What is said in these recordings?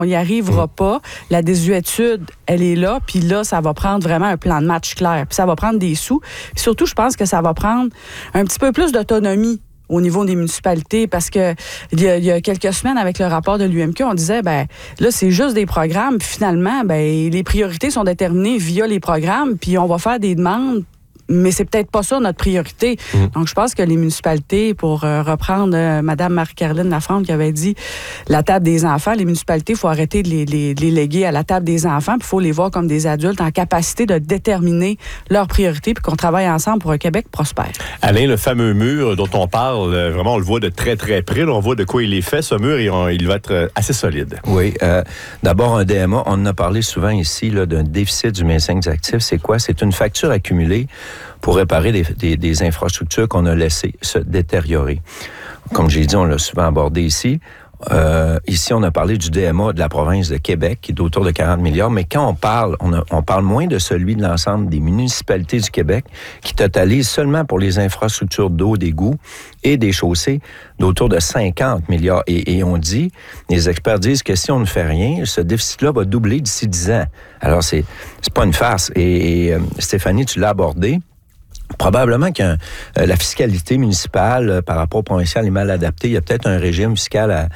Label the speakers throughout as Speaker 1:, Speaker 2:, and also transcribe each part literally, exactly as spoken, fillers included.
Speaker 1: On n'y arrivera pas. La désuétude, elle est là. Puis là, ça va prendre vraiment un plan de match clair. Puis ça va prendre des sous. Puis surtout, je pense que ça va prendre un petit peu plus d'autonomie au niveau des municipalités, parce que il y a, il y a quelques semaines, avec le rapport de l'U M Q, on disait, ben là, c'est juste des programmes. Puis finalement, ben les priorités sont déterminées via les programmes. Puis on va faire des demandes, mais c'est peut-être pas ça notre priorité. Mmh. Donc, je pense que les municipalités, pour euh, reprendre euh, Mme Marie-Caroline Lafronde qui avait dit la table des enfants, les municipalités, il faut arrêter de les, les, de les léguer à la table des enfants, puis il faut les voir comme des adultes en capacité de déterminer leurs priorités, puis qu'on travaille ensemble pour un Québec prospère.
Speaker 2: Alain, le fameux mur dont on parle, vraiment, on le voit de très, très près. Là, on voit de quoi il est fait. Ce mur, il, il va être assez solide.
Speaker 3: Oui. Euh, d'abord, un D M A, on en a parlé souvent ici, là, d'un déficit du maintien des actifs. C'est quoi? C'est une facture accumulée pour réparer des, des, des infrastructures qu'on a laissées se détériorer. Comme j'ai dit, on l'a souvent abordé ici. Euh, ici, on a parlé du D M A de la province de Québec, qui est d'autour de quarante milliards, mais quand on parle, on, a, on parle moins de celui de l'ensemble des municipalités du Québec, qui totalise seulement pour les infrastructures d'eau, d'égouts et des chaussées, d'autour de cinquante milliards. Et, et on dit, les experts disent que si on ne fait rien, ce déficit-là va doubler d'ici dix ans. Alors, c'est, c'est pas une farce. Et, et euh, Stéphanie, tu l'as abordé. Probablement que euh, la fiscalité municipale euh, par rapport au provincial est mal adaptée. Il y a peut-être un régime fiscal à,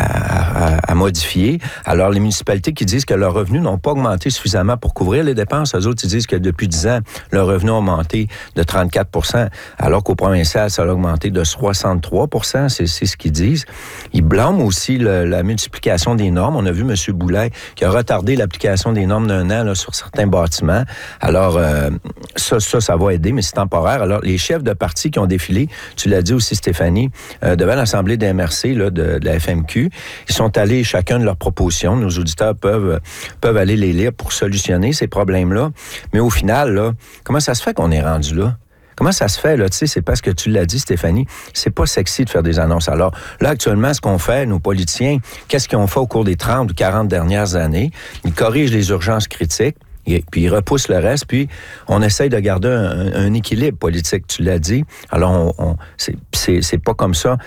Speaker 3: à, à, à modifier. Alors, les municipalités qui disent que leurs revenus n'ont pas augmenté suffisamment pour couvrir les dépenses, eux autres, ils disent que depuis dix ans, leurs revenus ont augmenté de trente-quatre pour cent, alors qu'au provincial, ça a augmenté de soixante-trois pour cent. C'est, c'est ce qu'ils disent. Ils blâment aussi le, la multiplication des normes. On a vu M. Boulet qui a retardé l'application des normes d'un an là, sur certains bâtiments. Alors, euh, ça, ça, ça va aider, mais c'est temporaire. Alors, les chefs de parti qui ont défilé, tu l'as dit aussi, Stéphanie, euh, devant l'Assemblée des M R C là, de, de la F M Q, ils sont allés chacun de leurs propositions. Nos auditeurs peuvent, peuvent aller les lire pour solutionner ces problèmes-là. Mais au final, là, comment ça se fait qu'on est rendu là? Comment ça se fait, là? Tu sais, c'est parce que tu l'as dit, Stéphanie, c'est pas sexy de faire des annonces. Alors, là, actuellement, ce qu'on fait, nos politiciens, qu'est-ce qu'ils ont fait au cours des trente ou quarante dernières années? Ils corrigent les urgences critiques, puis ils repoussent le reste, puis on essaye de garder un, un équilibre politique, tu l'as dit. Alors, on, on, c'est, c'est, c'est pas comme ça.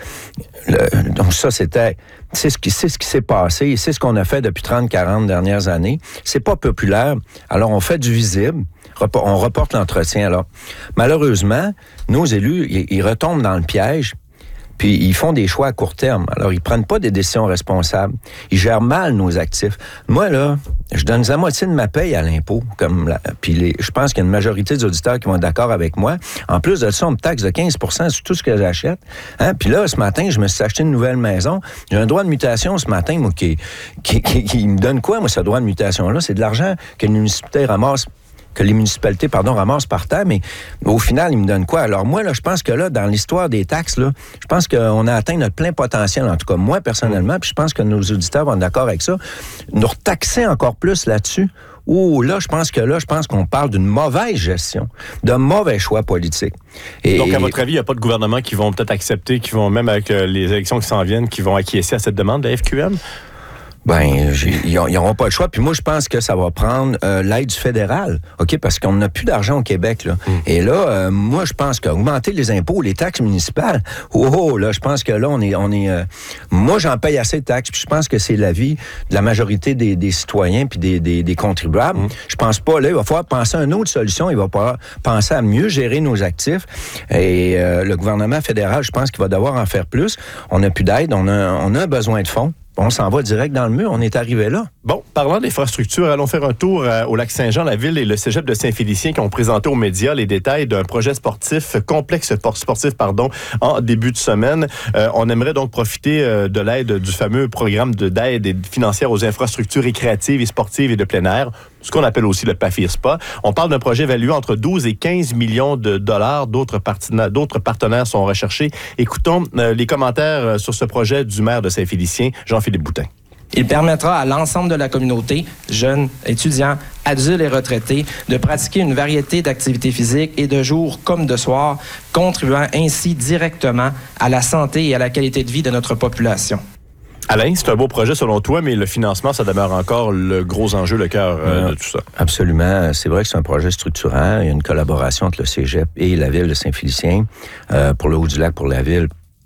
Speaker 3: Le, donc ça, c'était... C'est ce qui, c'est ce qui s'est passé, c'est ce qu'on a fait depuis trente quarante dernières années. C'est pas populaire, alors on fait du visible, on reporte l'entretien. Alors, malheureusement, nos élus, ils, ils retombent dans le piège, puis ils font des choix à court terme. Alors, ils prennent pas des décisions responsables. Ils gèrent mal nos actifs. Moi, là, je donne la moitié de ma paye à l'impôt. Comme la, puis les, je pense qu'il y a une majorité des auditeurs qui vont être d'accord avec moi. En plus de ça, on me taxe de quinze pour cent sur tout ce que j'achète. Hein? Puis là, ce matin, je me suis acheté une nouvelle maison. J'ai un droit de mutation ce matin, moi, qui, qui, qui, qui me donne quoi, moi, ce droit de mutation-là? C'est de l'argent que les municipalités ramassent que les municipalités, pardon, ramassent par terre, mais au final, ils me donnent quoi? Alors moi, là, je pense que là, dans l'histoire des taxes, là, je pense qu'on a atteint notre plein potentiel, en tout cas moi, personnellement, puis je pense que nos auditeurs vont être d'accord avec ça, nous retaxer encore plus là-dessus. Oh, là, je pense que là, je pense qu'on parle d'une mauvaise gestion, de mauvais choix politiques.
Speaker 2: Et, donc, à votre avis, il n'y a pas de gouvernement qui vont peut-être accepter, qui vont, même avec euh, les élections qui s'en viennent, qui vont acquiescer à cette demande de la F Q M?
Speaker 3: Ben, ils n'auront pas le choix. Puis moi, je pense que ça va prendre euh, l'aide du fédéral, OK? Parce qu'on n'a plus d'argent au Québec, là. Mm. Et là, euh, moi, je pense qu'augmenter les impôts, les taxes municipales, oh, oh là, je pense que là, on est... on est. Euh, moi, j'en paye assez de taxes, puis je pense que c'est l'avis de la majorité des, des citoyens puis des, des, des contribuables. Mm. Je pense pas, là, il va falloir penser à une autre solution. Il va falloir penser à mieux gérer nos actifs. Et euh, le gouvernement fédéral, je pense qu'il va devoir en faire plus. On n'a plus d'aide, on a, on a besoin de fonds. On s'en va direct dans le mur, on est arrivé là.
Speaker 2: Bon, parlant d'infrastructures, allons faire un tour euh, au Lac-Saint-Jean. La ville et le cégep de Saint-Félicien qui ont présenté aux médias les détails d'un projet sportif, complexe sportif, pardon, en début de semaine. Euh, on aimerait donc profiter euh, de l'aide du fameux programme de, d'aide financière aux infrastructures récréatives et sportives et de plein air, ce qu'on appelle aussi le PAFIRSPA. On parle d'un projet évalué entre douze et quinze millions de dollars. D'autres partenaires, d'autres partenaires sont recherchés. Écoutons euh, les commentaires sur ce projet du maire de Saint-Félicien, Jean-Philippe Boutin.
Speaker 4: Il permettra à l'ensemble de la communauté, jeunes, étudiants, adultes et retraités, de pratiquer une variété d'activités physiques et de jour comme de soir, contribuant ainsi directement à la santé et à la qualité de vie de notre population.
Speaker 2: Alain, c'est un beau projet selon toi, mais le financement, ça demeure encore le gros enjeu, le cœur euh, de tout ça.
Speaker 3: Absolument. C'est vrai que c'est un projet structurant. Il y a une collaboration entre le cégep et la ville de Saint-Félicien. Euh, pour le Haut-du-Lac, pour la ville,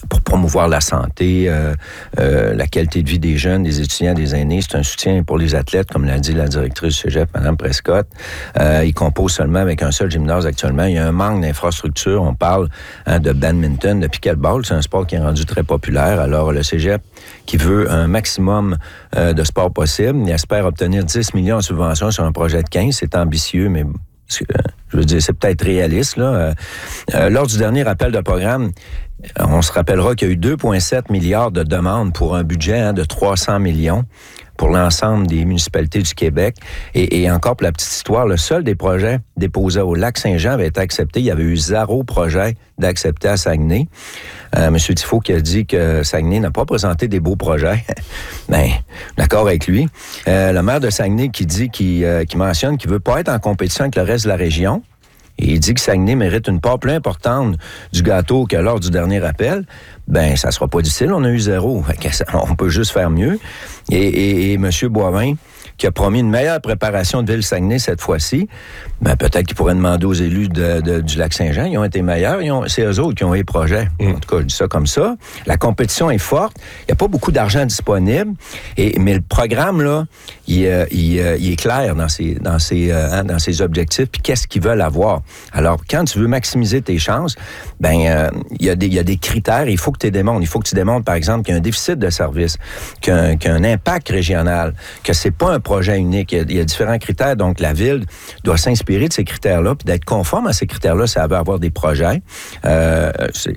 Speaker 3: pour promouvoir la santé, euh, euh, la qualité de vie des jeunes, des étudiants, des aînés. C'est un soutien pour les athlètes, comme l'a dit la directrice du cégep, Mme Prescott. Euh, ils composent seulement avec un seul gymnase actuellement. Il y a un manque d'infrastructures. On parle hein, de badminton, de pickleball. C'est un sport qui est rendu très populaire. Alors, le cégep, qui veut un maximum euh, de sport possible, il espère obtenir dix millions de subventions sur un projet de quinze. C'est ambitieux, mais... Je veux dire, c'est peut-être réaliste. Là. Euh, euh, lors du dernier rappel de programme, on se rappellera qu'il y a eu deux virgule sept milliards de demandes pour un budget hein, de trois cents millions pour l'ensemble des municipalités du Québec. Et, et encore pour la petite histoire, le seul des projets déposés au Lac-Saint-Jean avait été accepté. Il y avait eu zéro projet d'accepter à Saguenay. Euh, M. Tifo qui a dit que Saguenay n'a pas présenté des beaux projets. Ben, d'accord avec lui. Euh, le maire de Saguenay qui dit, qui, euh, qui mentionne qu'il veut pas être en compétition avec le reste de la région. Et il dit que Saguenay mérite une part plus importante du gâteau que lors du dernier appel. Ben, ça sera pas difficile. On a eu zéro. On peut juste faire mieux. Et, et, et M. Boivin, qui a promis une meilleure préparation de Ville-Saguenay cette fois-ci, ben, peut-être qu'il pourrait demander aux élus de, de, du Lac-Saint-Jean. Ils ont été meilleurs. Ils ont, c'est eux autres qui ont eu les projets. Mm. En tout cas, je dis ça comme ça. La compétition est forte. Il n'y a pas beaucoup d'argent disponible. Et, mais le programme, là, il, il, il est clair dans ses, dans ses, hein, dans ses objectifs. Puis qu'est-ce qu'ils veulent avoir? Alors, quand tu veux maximiser tes chances, ben, euh, il y a des, il y a des critères. Il faut que tu démontres. Il faut que tu démontres, par exemple, qu'il y a un déficit de service, qu'il y a un, qu'il y a un impact régional, que c'est pas un projet unique. Il y, a, il y a différents critères. Donc, la Ville doit s'inspirer de ces critères-là, puis d'être conforme à ces critères-là, ça veut avoir des projets. Euh,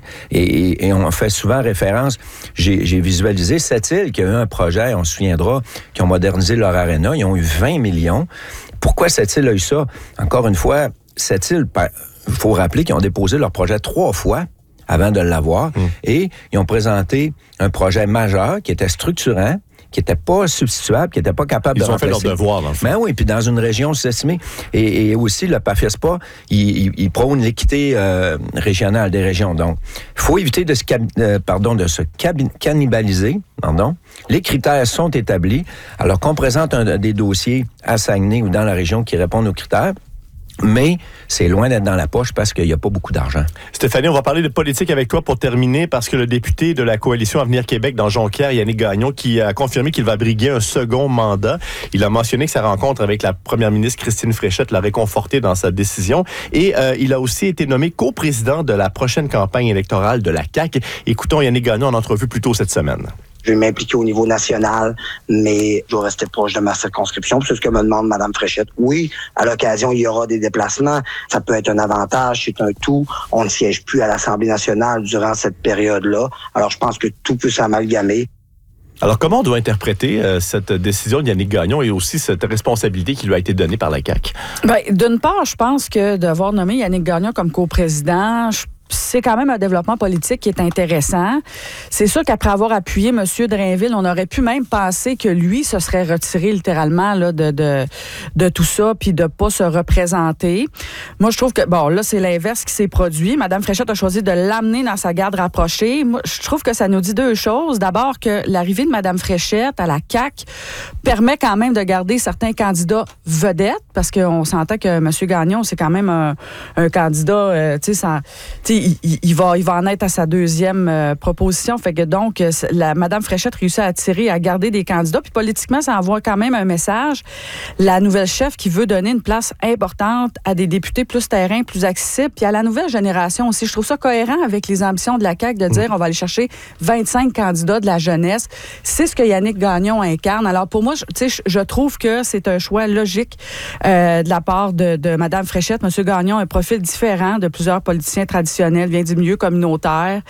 Speaker 3: et, et on fait souvent référence, j'ai, j'ai visualisé Sept-Îles qui a eu un projet, on se souviendra, qui ont modernisé leur aréna. Ils ont eu vingt millions. Pourquoi Sept-Îles a eu ça? Encore une fois, Sept-Îles, il faut rappeler qu'ils ont déposé leur projet trois fois avant de l'avoir. Mmh. Et ils ont présenté un projet majeur qui était structurant, qui n'était pas substituable, qui n'était pas capable
Speaker 2: ils
Speaker 3: de remplacer.
Speaker 2: Ils ont fait leur devoir, dans le fond.
Speaker 3: Ben oui, puis dans une région sous-estimée. Et, et aussi, le P A F E S P A, il, il, il prône l'équité euh, régionale des régions. Donc, il faut éviter de se, euh, pardon, de se cabi- cannibaliser. Pardon. Les critères sont établis. Alors qu'on présente un, des dossiers à Saguenay ou dans la région qui répondent aux critères, mais c'est loin d'être dans la poche parce qu'il n'y a pas beaucoup d'argent.
Speaker 2: Stéphanie, on va parler de politique avec toi pour terminer parce que le député de la coalition Avenir Québec dans Jonquière, Yannick Gagnon, qui a confirmé qu'il va briguer un second mandat. Il a mentionné que sa rencontre avec la première ministre Christine Fréchette l'a réconforté dans sa décision. Et euh, il a aussi été nommé coprésident de la prochaine campagne électorale de la C A Q. Écoutons Yannick Gagnon en entrevue plus tôt cette semaine.
Speaker 5: Je vais m'impliquer au niveau national, mais je vais rester proche de ma circonscription. C'est ce que me demande Mme Fréchette. Oui, à l'occasion, il y aura des déplacements. Ça peut être un avantage, c'est un tout. On ne siège plus à l'Assemblée nationale durant cette période-là. Alors, je pense que tout peut s'amalgamer.
Speaker 2: Alors, comment on doit interpréter euh, cette décision de Yannick Gagnon et aussi cette responsabilité qui lui a été donnée par la C A Q?
Speaker 1: Bien, d'une part, je pense que d'avoir nommé Yannick Gagnon comme coprésident, je c'est quand même un développement politique qui est intéressant. C'est sûr qu'après avoir appuyé M. Drainville, on aurait pu même penser que lui se serait retiré littéralement là, de, de, de tout ça puis de pas se représenter. Moi, je trouve que, bon, là, c'est l'inverse qui s'est produit. Mme Fréchette a choisi de l'amener dans sa garde rapprochée. Moi, je trouve que ça nous dit deux choses. D'abord, que l'arrivée de Mme Fréchette à la C A Q permet quand même de garder certains candidats vedettes parce qu'on s'entend que M. Gagnon, c'est quand même un, un candidat, euh, tu sais, ça... Il, il, il, va, il va en être à sa deuxième euh, proposition. Fait que donc, la, Mme Fréchette réussit à attirer, à garder des candidats. Puis politiquement, ça envoie quand même un message. La nouvelle chef qui veut donner une place importante à des députés plus terrain, plus accessibles. Puis à la nouvelle génération aussi. Je trouve ça cohérent avec les ambitions de la C A Q de dire mmh. on va aller chercher vingt-cinq candidats de la jeunesse. C'est ce que Yannick Gagnon incarne. Alors pour moi, je, je, je trouve que c'est un choix logique euh, de la part de, de Mme Fréchette. M. Gagnon a un profil différent de plusieurs politiciens traditionnels, vient du milieu communautaire.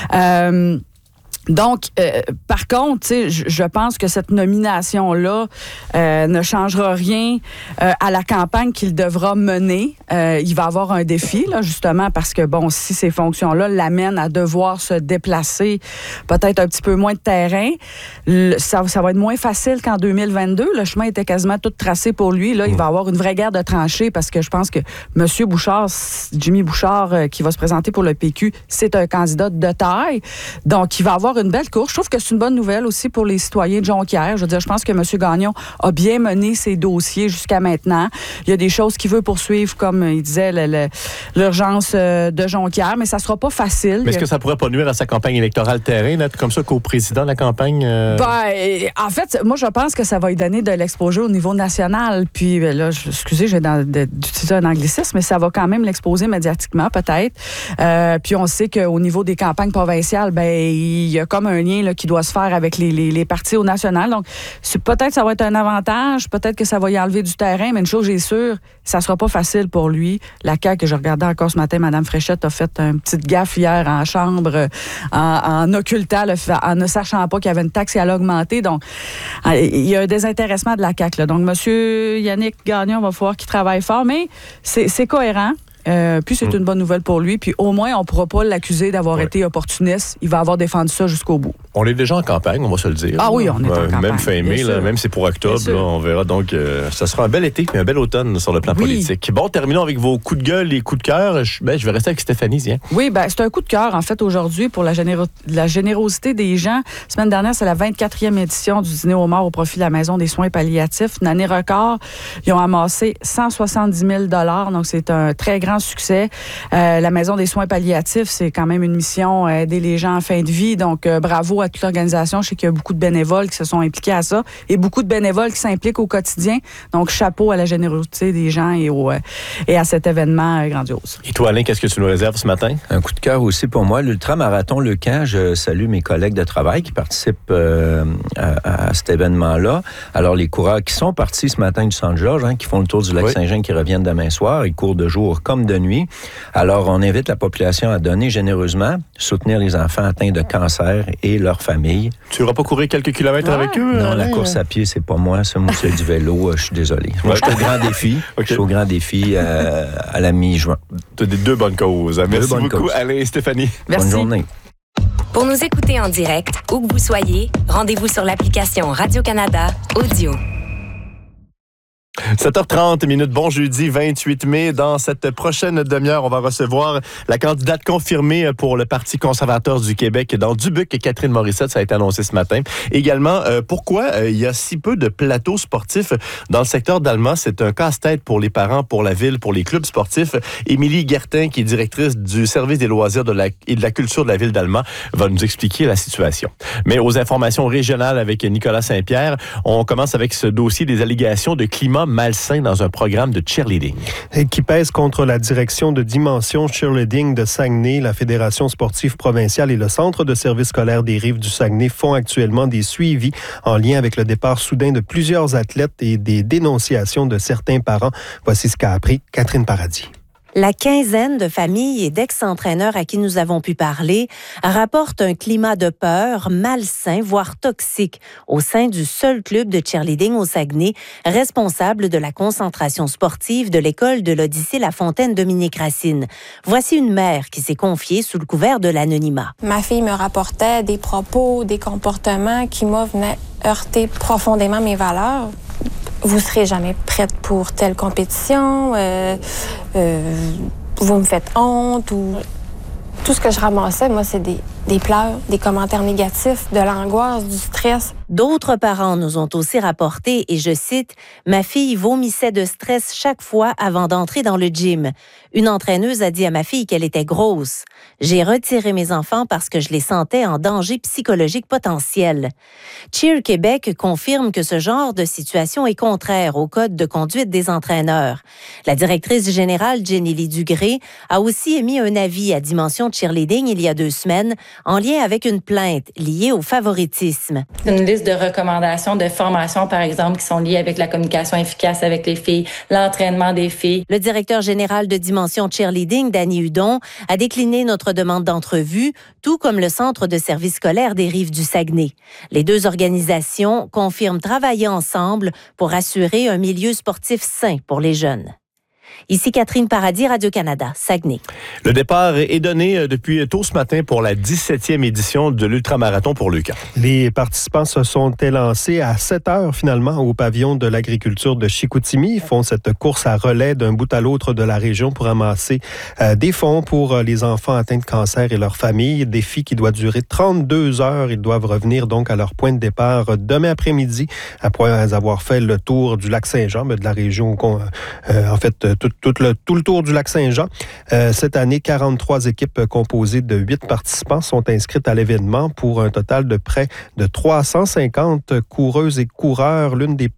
Speaker 1: Euh, Donc, euh, par contre, je, je pense que cette nomination-là euh, ne changera rien euh, à la campagne qu'il devra mener. Euh, il va avoir un défi, là, justement, parce que, bon, si ces fonctions-là l'amènent à devoir se déplacer, peut-être un petit peu moins de terrain, le, ça, ça va être moins facile qu'en deux mille vingt-deux. Le chemin était quasiment tout tracé pour lui. Là, il va avoir une vraie guerre de tranchées parce que je pense que M. Bouchard, Jimmy Bouchard, euh, qui va se présenter pour le P Q, c'est un candidat de taille. Donc, il va avoir avoir une belle course. Je trouve que c'est une bonne nouvelle aussi pour les citoyens de Jonquière. Je veux dire, je pense que M. Gagnon a bien mené ses dossiers jusqu'à maintenant. Il y a des choses qu'il veut poursuivre, comme il disait, le, le, l'urgence de Jonquière, mais ça sera pas facile.
Speaker 2: Mais est-ce que ça pourrait pas nuire à sa campagne électorale terrain, d'être comme ça qu'au président de la campagne? Euh...
Speaker 1: Ben, en fait, moi, je pense que ça va lui donner de l'exposure au niveau national. Puis là, je, excusez, je vais d'utiliser un anglicisme, mais ça va quand même l'exposer médiatiquement, peut-être. Euh, puis on sait qu'au niveau des campagnes provinciales, ben il y a comme un lien là, qui doit se faire avec les, les, les partis au national. Donc, peut-être que ça va être un avantage, peut-être que ça va y enlever du terrain, mais une chose est sûre, ça sera pas facile pour lui. La C A Q, que je regardais encore ce matin, Mme Fréchette a fait une petite gaffe hier en chambre en, en occultant, le, en ne sachant pas qu'il y avait une taxe et elle a augmenté. Donc, il y a un désintéressement de la C A Q. Là. Donc, M. Yannick Gagnon va falloir qu'il travaille fort, mais c'est, c'est cohérent. Euh, puis c'est mmh. une bonne nouvelle pour lui. Puis au moins, on ne pourra pas l'accuser d'avoir ouais. été opportuniste. Il va avoir défendu ça jusqu'au bout.
Speaker 2: On est déjà en campagne, on va se le dire.
Speaker 1: Ah oui, on est
Speaker 2: euh,
Speaker 1: en campagne.
Speaker 2: Même fin mai, là, même si c'est pour octobre, là, on verra. Donc, euh, ça sera un bel été et un bel automne sur le plan oui. politique. Bon, terminons avec vos coups de gueule et coups de cœur. Je, ben, je vais rester avec Stéphanie, tiens.
Speaker 1: Oui, ben, c'est un coup de cœur, en fait, aujourd'hui, pour la, généro- la générosité des gens. La semaine dernière, c'est la vingt-quatrième édition du dîner aux morts au profit de la Maison des soins palliatifs. Une année record, ils ont amassé cent soixante-dix mille dollars, donc c'est un très grand succès. Euh, la Maison des soins palliatifs, c'est quand même une mission, euh, aider les gens en fin de vie. Donc, euh, bravo à toute l'organisation. Je sais qu'il y a beaucoup de bénévoles qui se sont impliqués à ça et beaucoup de bénévoles qui s'impliquent au quotidien. Donc, chapeau à la générosité des gens et, au, euh, et à cet événement euh, grandiose.
Speaker 2: Et toi, Alain, qu'est-ce que tu nous réserves ce matin?
Speaker 3: Un coup de cœur aussi pour moi. L'Ultramarathon Le Camp, je salue mes collègues de travail qui participent euh, à, à cet événement-là. Alors, les coureurs qui sont partis ce matin du Saint-Georges, hein, qui font le tour du Lac-Saint-Jean, oui. qui reviennent demain soir, ils courent de jour comme de nuit. Alors, on invite la population à donner généreusement, soutenir les enfants atteints de cancer et leurs familles.
Speaker 2: Tu n'iras pas courir quelques kilomètres ah, avec eux?
Speaker 3: Non,
Speaker 2: hein?
Speaker 3: la course à pied, c'est pas moi. Ça, moi, c'est du vélo. Je suis désolé. Moi, je suis au grand défi. Okay. Je suis au grand défi euh, à la mi-juin.
Speaker 2: Tu as des deux bonnes causes. Deux Merci beaucoup, causes. Alain et Stéphanie.
Speaker 1: Merci.
Speaker 3: Bonne journée.
Speaker 6: Pour nous écouter en direct, où que vous soyez, rendez-vous sur l'application Radio-Canada Audio.
Speaker 2: sept heures trente minutes, bon jeudi vingt-huit mai. Dans cette prochaine demi-heure, on va recevoir la candidate confirmée pour le Parti conservateur du Québec dans Dubuque, Catherine Morissette. Ça a été annoncé ce matin. Également, euh, pourquoi euh, il y a si peu de plateaux sportifs dans le secteur d'Alma? C'est un casse-tête pour les parents, pour la ville, pour les clubs sportifs. Émilie Guertin, qui est directrice du service des loisirs de la, et de la culture de la ville d'Alma, va nous expliquer la situation. Mais aux informations régionales avec Nicolas Saint-Pierre, on commence avec ce dossier des allégations de climat malsain dans un programme de cheerleading.
Speaker 7: Et qui pèse contre la direction de Dimension Cheerleading de Saguenay. La Fédération sportive provinciale et le Centre de service scolaire des Rives du Saguenay font actuellement des suivis en lien avec le départ soudain de plusieurs athlètes et des dénonciations de certains parents. Voici ce qu'a appris Catherine Paradis.
Speaker 8: La quinzaine de familles et d'ex-entraîneurs à qui nous avons pu parler rapportent un climat de peur malsain, voire toxique, au sein du seul club de cheerleading au Saguenay, responsable de la concentration sportive de l'école de l'Odyssée La Fontaine Dominique Racine. Voici une mère qui s'est confiée sous le couvert de l'anonymat.
Speaker 9: Ma fille me rapportait des propos, des comportements qui, moi, venaient heurter profondément mes valeurs. Vous serez jamais prête pour telle compétition, euh, euh, vous me faites honte, ou tout ce que je ramassais, moi, c'est des, des pleurs, des commentaires négatifs, de l'angoisse, du stress.
Speaker 8: D'autres parents nous ont aussi rapporté, et je cite, « Ma fille vomissait de stress chaque fois avant d'entrer dans le gym. Une entraîneuse a dit à ma fille qu'elle était grosse. J'ai retiré mes enfants parce que je les sentais en danger psychologique potentiel. » Cheer Québec confirme que ce genre de situation est contraire au code de conduite des entraîneurs. La directrice générale Jenny-Lee Dugré a aussi émis un avis à Dimension Cheerleading il y a deux semaines en lien avec une plainte liée au favoritisme.
Speaker 10: Une liste de recommandations de formation, par exemple, qui sont liées avec la communication efficace avec les filles, l'entraînement des filles.
Speaker 8: Le directeur général de Dimension Cheerleading, Danny Hudon, a décliné notre demande d'entrevue, tout comme le Centre de service scolaire des Rives du Saguenay. Les deux organisations confirment travailler ensemble pour assurer un milieu sportif sain pour les jeunes. Ici Catherine Paradis, Radio-Canada, Saguenay.
Speaker 2: Le départ est donné depuis tôt ce matin pour la dix-septième édition de l'ultramarathon pour Lucas.
Speaker 7: Les participants se sont élancés à sept heures finalement au pavillon de l'agriculture de Chicoutimi. Ils font cette course à relais d'un bout à l'autre de la région pour amasser euh, des fonds pour euh, les enfants atteints de cancer et leurs familles. Défi qui doit durer trente-deux heures. Ils doivent revenir donc à leur point de départ demain après-midi après avoir fait le tour du lac Saint-Jean, mais de la région, euh, en fait, tout, tout, le, tout le tour du lac Saint-Jean. Euh, cette année, quarante-trois équipes composées de huit participants sont inscrites à l'événement pour un total de près de trois cent cinquante coureuses et coureurs. L'une des